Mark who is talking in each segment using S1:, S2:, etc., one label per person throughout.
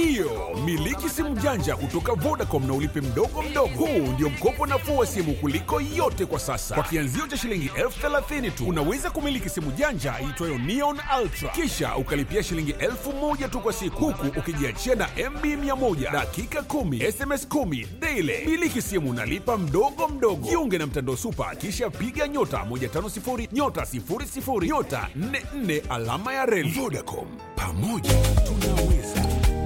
S1: Ndiyo, miliki simu janja kutoka Vodacom na ulipe mdogo mdogo. Huu ndio mkopo nafuu wa simu kuliko yote kwa sasa. Kwa kianzio cha shilingi 30,000 tu unaweza kumiliki simu janja iitwayo Neon Ultra, kisha ukalipia shilingi 1,000 tu kwa siku, huku ukijiachia na MB 100 dakika 10 SMS 10 daily. Miliki simu nalipa mdogo mdogo. Jiunge na mtandao Super, kisha piga nyota 150 nyota 00 nyota 44 alama ya reli. Vodacom, pamoja tunaweza.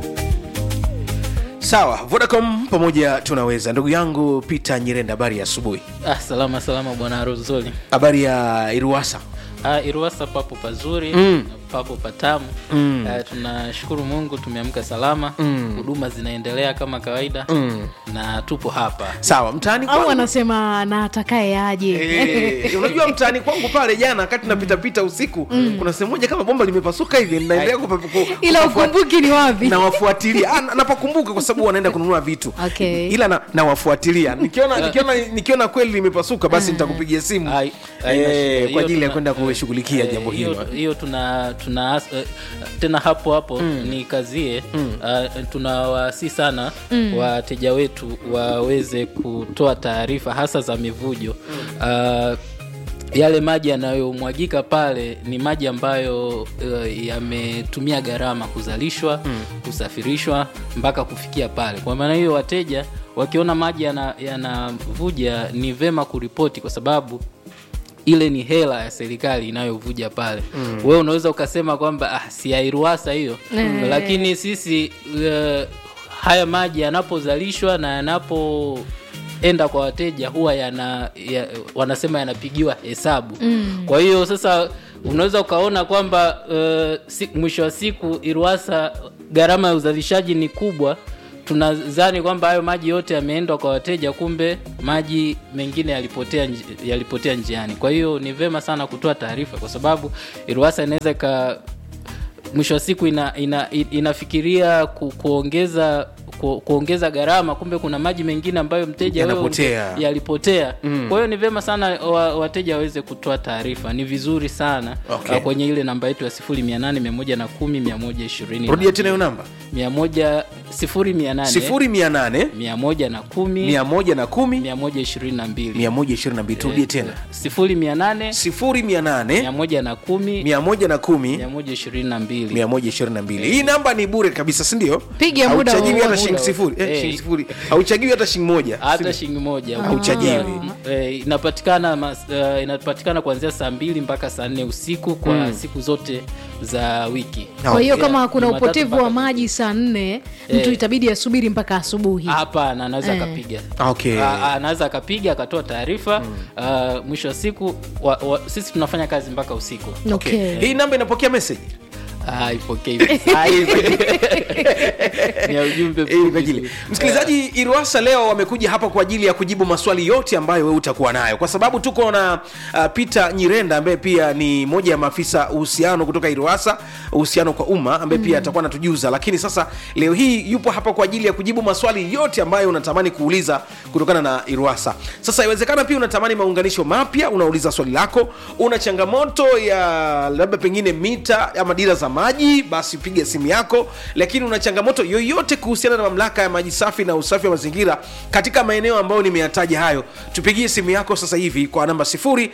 S2: Sawa, Vodacom pamoja tunaweza. Ndugu yangu Peter Nyirenda, habari ya asubuhi.
S3: Salama bwana Rozoli.
S2: Habari ya Iruwasa?
S3: Iruwasa papo pazuri, papo patamu. Tunashukuru Mungu tumeamka salama. Huduma zinaendelea kama kawaida. Na tupo hapa.
S2: Sawa, mtaani kwangu.
S4: Au anasema na atakaye aje.
S2: Unajua mtaani kwangu pale jana wakati napita usiku, kuna sehemu moja kama bomba limepasuka hivi, ninaendelea
S4: ila ukumbuki ni wapi?
S2: Na wafuatilia. Napakumbuka kwa sababu wanaenda kununua vitu.
S4: Okay.
S2: Ila na wafuatilia. Nikiona kweli limepasuka basi nitakupigia simu. Kwa ajili ya kwenda kushughulikia jambo hilo.
S3: Hiyo tuna tena hapo nikazie, tunawasi sana wateja wetu waweze kutoa taarifa hasa za mivujo. Yale maji yanayomwagika pale ni maji ambayo yametumia gharama kuzalishwa, kusafirishwa mpaka kufikia pale. Kwa maana hiyo wateja wakiona maji yanavuja ni vema kuripoti, kwa sababu ile ni hela ya serikali inayovuja pale. Wewe unaweza ukasema kwamba si ya Iruwasa hiyo, lakini sisi haya maji yanapozalishwa na yanapoenda kwa wateja huwa wanasema yanapigiwa hesabu. Kwa hiyo sasa unaweza ukaona kwamba mwisho wa siku Iruwasa gharama ya uzalishaji ni kubwa. Tunadhani kwamba hayo maji yote yameenda kwa wateja, kumbe maji mengine yalipotea njiani. Kwa hiyo ni vema sana kutoa taarifa, kwa sababu Iruwasa inaweza mwisho wa siku inafikiria kuongeza gharama, kumbe kuna maji mengine ambayo mteja yalipotea. Kwa hiyo ni vema sana wateja waweze kutoa taarifa. Ni vizuri sana kwenye ile namba yetu ya 0800 110 120.
S2: Rudia tena hiyo namba.
S3: 0800
S2: 110
S3: 122.
S2: 122. Turudie tena.
S3: 0800
S2: 110 122. Hii namba ni bure kabisa, si ndio?
S4: Piga muda
S2: hauchajiwi hata shilingi sifuri. Hauchajiwi hata shilingi moja.
S3: Hata shilingi moja.
S2: Hauchajiwi.
S3: Inapatikana kuanzia saa 2 mpaka saa 4 usiku kwa siku zote za wiki.
S4: Kwa hiyo kama kuna upotevu wa maji saa 4, mtu itabidi asubiri mpaka asubuhi.
S3: Hapana, anaweza akapiga.
S2: Okay.
S3: Anaweza akapiga akatoa taarifa. Mwisho wa siku sisi tunafanya kazi mpaka usiku.
S4: Okay.
S2: Hii namba inapokea message?
S3: Ipokei. Ni ujumbe
S2: kwa ajili. Msikilizaji, Iruwasa leo wamekuja hapa kwa ajili ya kujibu maswali yote ambayo wewe utakuwa nayo, kwa sababu tuko na Peter Nyirenda ambaye pia ni moja ya maafisa uhusiano kutoka Iruwasa, uhusiano kwa umma, ambaye pia atakuwa anatujuza. Lakini sasa leo hii yupo hapa kwa ajili ya kujibu maswali yote ambayo unatamani kuuliza kutokana na Iruwasa. Sasa inawezekana pia unatamani maunganisho mapya, unauliza swali lako, una changamoto ya labda pengine mita ama dira za maji, basi piga simu yako. Lakini una changamoto yoyote kuhusiana na mamlaka ya maji safi na usafi wa mazingira katika maeneo ambayo nimeyataja hayo, tupigie simu yako sasa hivi kwa namba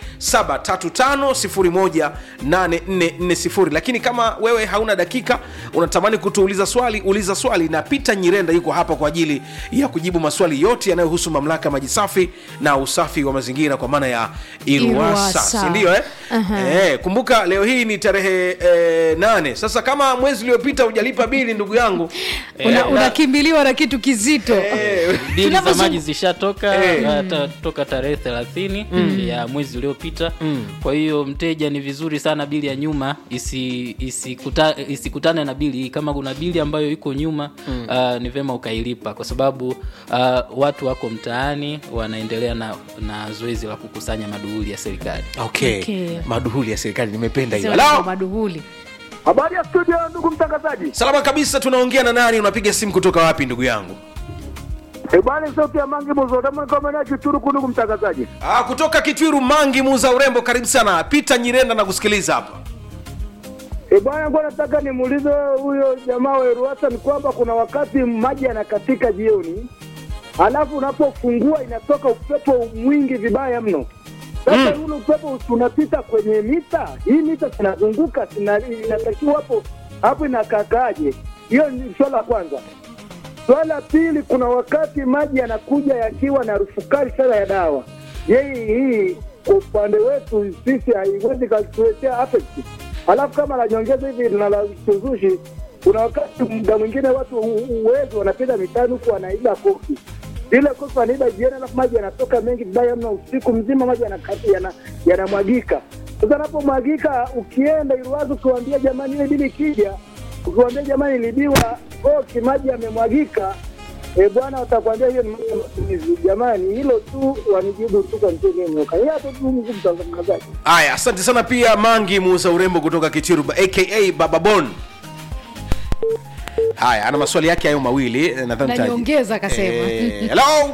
S2: 0735018440. Lakini kama wewe hauna dakika, unatamani kutuuliza swali, uliza swali, na Peter Nyirenda yuko hapa kwa ajili ya kujibu maswali yote yanayohusu mamlaka ya maji safi na usafi wa mazingira kwa maana ya Iruwasa. Si ndio kumbuka leo hii ni tarehe 8. Sasa kama mwezi uliopita hujalipa bili, ndugu yangu,
S4: unakimbiliwa na kitu kizito.
S3: Bili za maji zishatoka toka tarehe 30 ya mwezi uliopita. Kwa hiyo mteja, ni vizuri sana bili ya nyuma isikutane na bili. Kama kuna bili ambayo iko nyuma, ni vema ukailipa, kwa sababu watu wako mtaani wanaendelea na zoezi la kukusanya maduhuli ya serikali.
S2: Okay. Maduhuli ya serikali, nimependa hiyo.
S4: Hello, maduhuli.
S5: Habari ya studio ndugu mtangazaji.
S2: Salama kabisa, tunaongea na nani? Unapiga simu kutoka wapi ndugu yangu?
S5: Bwana sauti ya Mangi Muzo, kama na Kituru ndugu mtangazaji.
S2: Kutoka Kitwiru Mangi Muza urembo, karibu sana. Peter Nyirenda na kusikiliza hapa.
S5: Bwana, ngoja nataka nimuulize huyo jamaa wa Ruasa ni kwamba kuna wakati maji yanakatika jioni, alafu unapofungua inatoka upepo mwingi vibaya mno. Sasa ule upepo unapita kwenye mita, hii mita zinazunguka, inatakiwa hapo inakakaje? Hiyo ni swala la kwanza. Swala pili, kuna wakati maji yanakuja yakiwa na harufu kali sana ya dawa. Hii kwa upande wetu sisi haiwezi kutuletea affect. Alafu kama la nyongeza hivi na la suzushi, kuna wakati muda mwingine watu uwezo wanapita mitano huko wanaiba kofi. Ile kofi wanaiba jioni, alafu maji yanatoka mengi vibaya mno, usiku mzima maji yanamwagika. Sasa anapomwagika, ukienda Iruwaza kuambia jamani ile bili kija, ukiwaambia jamani nilibiwa kofi maji yamemwagika, bwana utakwambia hiyo ni matumizi. Jamani hilo tu wanijibu tu kwa mtego nyoka. Yeye hapo tu mzungu mtangazaji.
S2: Haya, asante sana pia Mangi Musa Urembo kutoka Kitiru aka Baba Bon. Haya, ana maswali yake hayo mawili nadhani
S4: na niongeza akasema.
S2: Hello.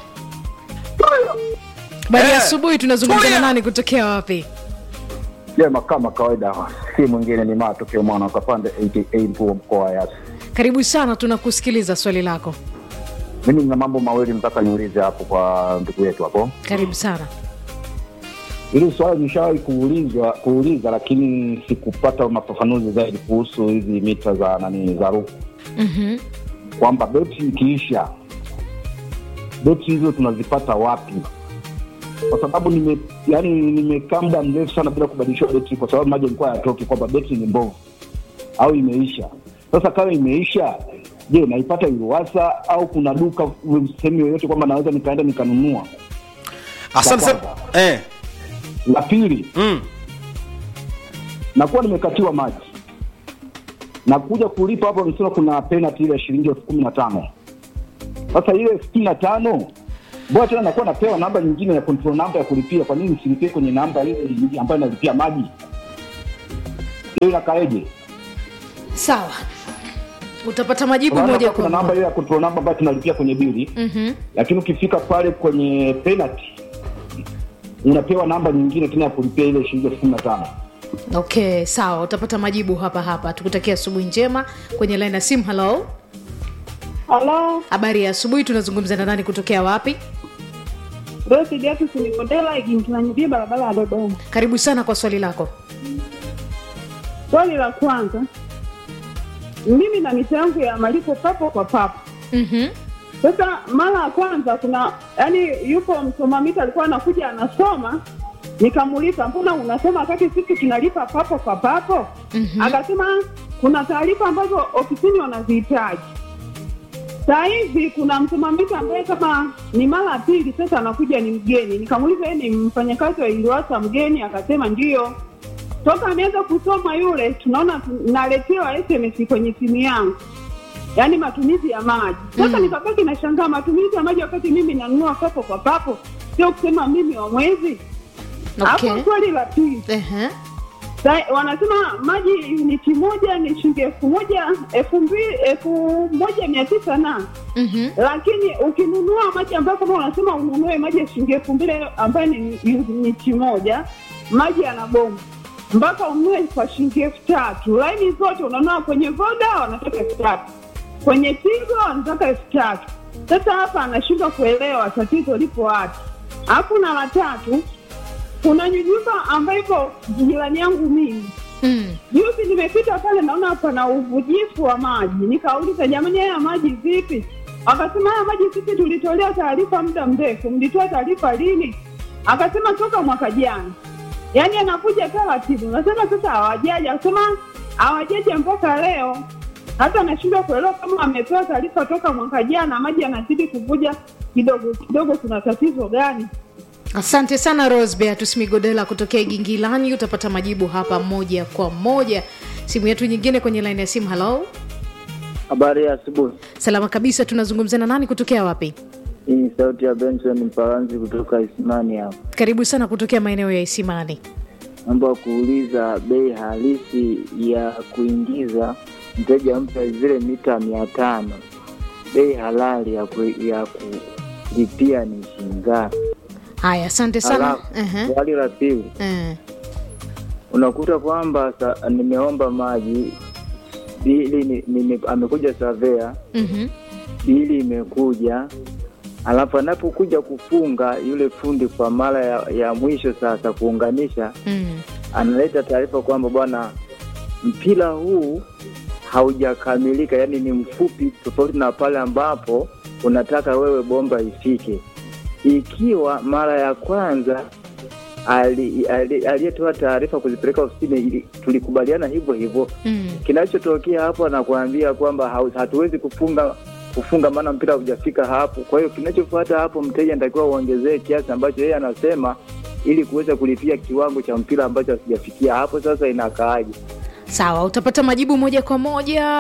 S4: Bali asubuhi tunazungumza na nani kutokea wapi?
S6: Jema kama kawaida, si mwingine ni matokeo mwana ukapande 88 mkuu mkoa wa Yasi.
S4: Karibu sana, tunakusikiliza swali lako.
S6: Mimi nina mambo mawili nataka niulize hapo kwa ndugu yetu hapo.
S4: Karibu sana.
S6: Hili swali nishawahi kuuliza lakini sikupata mafafanuzi zaidi kuhusu hizi mita za za ruku. Kwamba betri ikiisha, betri hizo tunazipata wapi? Kwa sababu nimekaa muda mrefu sana bila kubadilisha betri kwa sababu maji yalikuwa hayatoki, kwamba betri ni mbovu au imeisha. Sasa kama imeisha, je, naipata Iruwasa au kuna duka sehemu yoyote kwamba naweza nikaenda nikanunua?
S2: Asante sana.
S6: La pili, nakuwa nimekatiwa maji, nakuja kulipa hapo msema kuna penalty ile shilingi 15,000. Sasa ile 15,000 bora tena nakuwa napewa namba nyingine ya control number ya kulipia. Kwa nini silipie kwenye namba ile ambayo nalipia maji? Hiyo inakaeje?
S4: Sawa, utapata majibu moja kwa moja.
S6: Kuna namba ile ya control number ambayo tunalipia kwenye bili. Lakini ukifika pale kwenye penalty unapewa namba nyingine tena ya kulipia ile shilingi 15,000.
S4: Okay, sawa, utapata majibu hapa. Tukutakia asubuhi njema. Kwenye line ya simu, hello.
S7: Hello.
S4: Habari ya asubuhi, tunazungumza na nani kutokea wapi?
S7: Rosi Diatu Sinikondela ikimtunanyibia barabara ya Dodoma.
S4: Karibu sana kwa swali lako.
S7: Swali la kwanza, mimi na mita yangu ya malipo papo kwa papo. Sasa mara ya kwanza kuna yupo msoma mita alikuwa anakuja anasoma, nikamuuliza mbona unasoma wakati sisi tunalipa papo kwa papo? Akasema kuna taarifa ambazo ofisini wanazihitaji. Sasa hivi kuna msoma mita ambaye kama ni mara pili sasa anakuja ni mgeni. Nikamuuliza yeye ni mfanyakazi wa Iruwasa mgeni? Akasema ndio. Toka ameanza kusoma yule tunaona naletewa SMS kwenye simu yangu. Yaani matumizi ya maji. Sasa nikabaki nashangaa matumizi ya maji wakati mimi nanunua papo kwa papo. Sio kusema mimi wa mwezi.
S4: Okay.
S7: Hapo swali la pili. Wanasema maji uniti moja ni shilingi 1,200 na. Lakini ukinunua maji ambayo kama unasema ununue maji ya shilingi 2,000 ambayo ni uniti moja, maji yanabomba. Mpaka ununue kwa shilingi 3,000. Laini zote unanunua kwenye Voda wanataka 3,000. Kwenye Tigo wanataka 3,000. Sasa hapa anashindwa kuelewa tatizo lipo wapi. Hapo na la tatu, kuna nyumba ambayo ipo jirani yangu mimi. Juzi nimepita pale naona pana uvujifu wa maji. Nikauliza jamani haya maji vipi? Akasema haya maji sisi tulitolea taarifa muda mrefu. Mlitoa taarifa lini? Akasema toka mwaka jana. Yaani anakuja taratibu. Nasema sasa hawajaja. Akasema hawajaja mpaka leo. Hata anashindwa kuelewa kama amepewa taarifa toka mwaka jana maji yanazidi kuvuja kidogo kuna tatizo gani?
S4: Asante sana Rose Beatus Migodela kutokea Gingilani. Utapata majibu hapa moja kwa moja. Simu yetu nyingine kwenye line ya simu, hello.
S8: Habari ya asubuhi.
S4: Salama kabisa, tunazungumza na nani kutokea wapi?
S8: Hii ni sauti ya Benson Mparanzi kutoka Isimani hapa.
S4: Karibu sana kutokea maeneo ya Isimani.
S8: Naomba kuuliza bei halisi ya kuingiza mteja mpya zile mita 500. Bei halali ya kulipia ni shilingi ngapi?
S4: Haya, asante sana.
S8: Swali la pili. unakuta kwamba nimeomba maji bili amekuja surveyor, bili imekuja, alafu anapokuja kufunga yule fundi kwa mara ya mwisho sasa kuunganisha, analeta taarifa kwamba bwana, mpira huu haujakamilika, yani ni mfupi tofauti na pale ambapo unataka wewe bomba ifike. Ikiwa mara ya kwanza aliyetoa taarifa kuzipeleka ofisini tulikubaliana hivyo hivyo, kinachotokea hapo anakuambia kwamba hatuwezi kufunga maana mpira hujafika hapo. Kwa hiyo kinachofuata hapo, mteja anatakiwa uongezee kiasi ambacho yeye anasema ili kuweza kulipia kiwango cha mpira ambacho hasijafikia. Hapo sasa inakaaje?
S4: Sawa, utapata majibu moja kwa moja.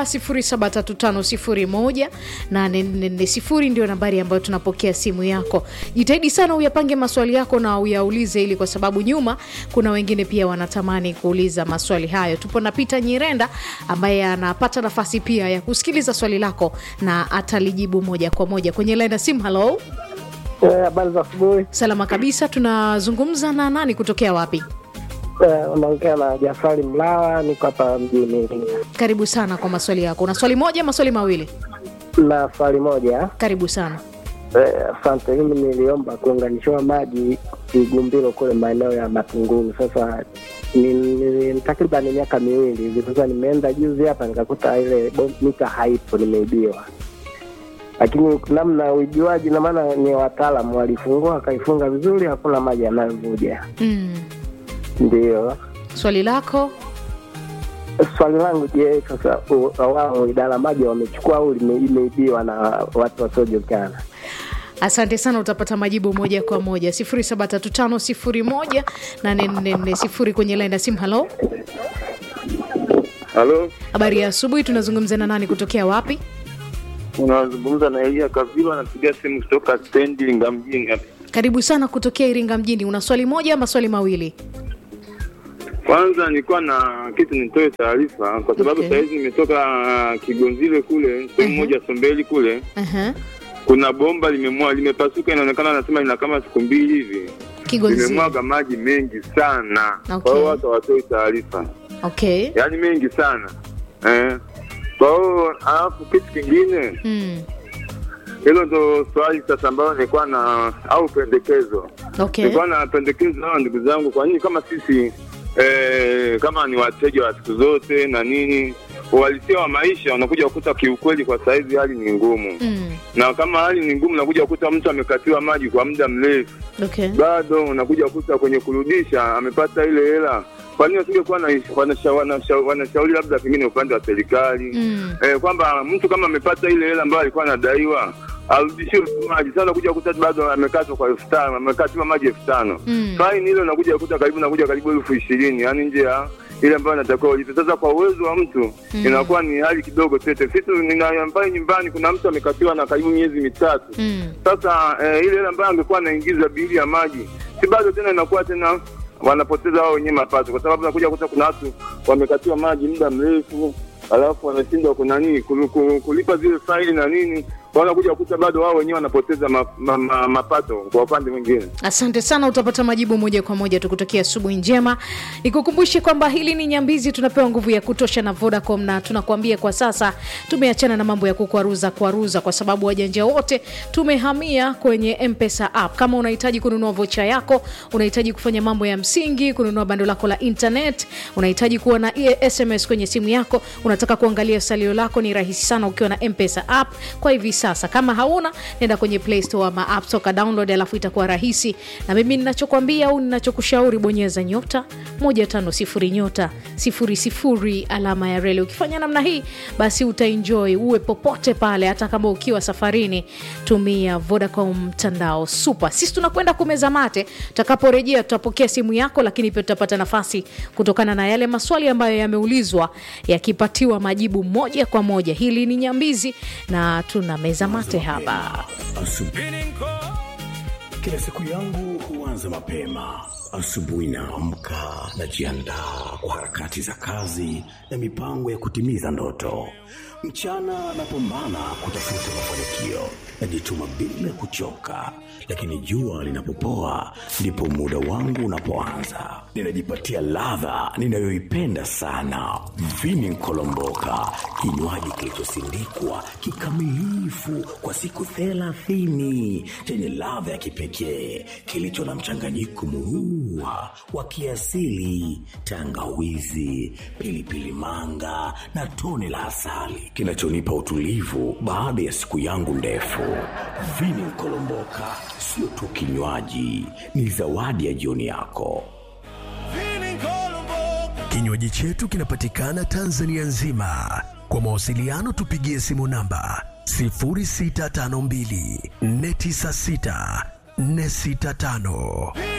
S4: 0735018440 ndio nambari ambayo tunapokea simu yako. Jitahidi sana uyapange maswali yako na uyaulize, ili kwa sababu nyuma kuna wengine pia wanatamani kuuliza maswali hayo. Tupo na Peter Nyirenda ambaye anapata nafasi pia ya kusikiliza swali lako na atalijibu moja kwa moja kwenye line ya simu. Hello.
S9: Habari za asubuhi.
S4: Salama kabisa. Tunazungumza na nani kutokea wapi?
S9: Unaongea na Jafari Mlawa, niko hapa mjini.
S4: Karibu sana kwa maswali yako. Una swali moja, maswali mawili?
S9: Na swali moja.
S4: Karibu sana.
S9: Asante. Mimi niliomba kuunganishiwa maji Igumbilo kule maeneo ya Matungulu. Sasa ni takriban miaka 2 hivi. Sasa nimeenda juzi hapa nikakuta ile mita haipo, nimeibiwa. Lakini namna uijuaji, na maana ni wataalamu walifungua akaifunga vizuri, hakuna maji yanayovuja. Ndio.
S4: Swali lako?
S9: Swali langu, je, sasa wao idara maji wamechukua au imeibiwa na watu wasiojulikana?
S4: Asante sana, utapata majibu moja kwa moja. 0735018440 kwenye line ya simu. Hello.
S10: Halo.
S4: Habari ya asubuhi, tunazungumza na nani kutokea wapi?
S10: Unazungumza na Elia Kavilo, anapiga simu kutoka stendi Iringa mjini hapa.
S4: Karibu sana kutokea Iringa mjini. Una swali moja ama swali mawili?
S10: Kwanza nilikuwa na kitu nitoe taarifa kwa sababu sasa hivi nimetoka Kigonzile kule, sehemu moja Sombeli kule. Kuna bomba limepasuka, inaonekana anasema ina kama siku 2 hivi. Limemwaga maji mengi sana. Kwa hiyo watu watoe taarifa. Yaani mengi sana. Kwa hiyo alafu kitu kingine. Hilo ndo swali sasa ambalo nilikuwa na au pendekezo. Nilikuwa na pendekezo na ndugu zangu, kwa nini kama sisi kama ni wateja wa siku zote na nini, uhalisia wa maisha unakuja kukuta kiukweli kwa saizi hali ni ngumu. Na kama hali ni ngumu unakuja kukuta mtu amekatiwa maji kwa muda mrefu. Bado unakuja kukuta kwenye kurudisha amepata ile hela. Kwa nini usingekuwa na wanashauri labda pengine upande wa serikali kwamba mtu kama amepata ile hela ambayo alikuwa anadaiwa arudishiwe maji. Sasa unakuja kukuta bado amekatwa kwa 5,000, amekatiwa maji 5,000. Fine ile unakuja kukuta karibu 20,000, yani nje ya ile ambayo anatakiwa ulipe. Sasa kwa uwezo wa mtu inakuwa ni hali kidogo tete. Sisi ninaambia nyumbani kuna mtu amekatiwa na karibu miezi 3. Sasa ile ambayo angekuwa anaingiza bili ya maji, si bado tena inakuwa tena wanapoteza wao wenyewe mapato, kwa sababu nakuja kukuta kuna watu wamekatiwa maji muda mrefu, alafu wanashindwa kuna nini kulipa zile faili na nini, wanakuja kukuta bado wao wenyewe wanapoteza mapato kwa upande mwingine.
S4: Asante sana, utapata majibu moja kwa moja. Tukutokea asubuhi njema. Nikukumbushe kwamba hili ni Nyambizi, tunapewa nguvu ya kutosha na Vodacom, na tunakuambia kwa sasa tumeachana na mambo ya kukwaruza kwa sababu wajanja wote tumehamia kwenye M-Pesa app. Kama unahitaji kununua vocha yako, unahitaji kufanya mambo ya msingi, kununua bando lako la internet, unahitaji kuwa na SMS kwenye simu yako, unataka kuangalia salio lako, ni rahisi sana ukiwa na M-Pesa app. Kwa hivi sasa kama hauna, nenda kwenye Play Store ama App Store download, alafu itakuwa rahisi. Na mimi ninachokuambia au ninachokushauri, bonyeza *150*00 alama ya reli. Ukifanya namna hii, basi utaenjoy uwe popote pale, hata kama ukiwa safarini. Tumia Vodacom mtandao super. Sisi tunakwenda kumeza mate. Tutakaporejea tutapokea simu yako, lakini pia tutapata nafasi kutokana na yale maswali ambayo yameulizwa yakipatiwa majibu moja kwa moja. Hili ni Nyambizi na tuna meza mate hapa.
S11: Kila siku yangu huanza mapema. Asubuhi naamka, najiandaa kwa harakati za kazi na mipango ya kutimiza ndoto. Mchana napambana kutafuta mafanikio, najituma bila kuchoka, lakini jua linapopoa ndipo muda wangu unapoanza. Ninajipatia ladha ninayoipenda sana, Vini Kolomboka, kinywaji kilichosindikwa kikamilifu kwa siku 30 chenye ladha ya kipekee kilicho na mchanganyiko murua wa kiasili, tangawizi, pilipili manga na tone la asali, kinachonipa utulivu baada ya siku yangu ndefu. Vini Kolomboka sio tu kinywaji, ni zawadi ya jioni yako.
S12: Kinywaji chetu kinapatikana Tanzania nzima. Kwa mawasiliano tupigie simu namba 0652 496 465.